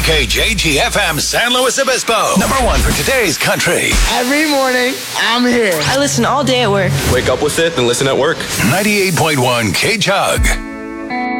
WKJG-FM San Luis Obispo. Number one for today's country. Every morning, I'm here. I listen all day at work. Wake up with it and listen at work. 98.1 K-Chug.